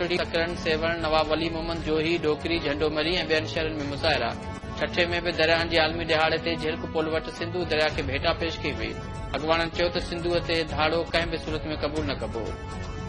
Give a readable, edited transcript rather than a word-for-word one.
सकरन, सेवण, नवाब वली मोहम्मद जोही, डोकरी, झंडोमरी ऐं ॿियनि शहरनि में मुज़ाहिरा। छठे में बि दरियाहनि जी आलमी दिहाड़े ते झिरक पुल वटि सिंधु दरिया खे भेटा पेश कई वई। अॻवाननि चयो त सिंधुअ ते धाड़ो कंहिं बि सूरत में क़बूल न कबो।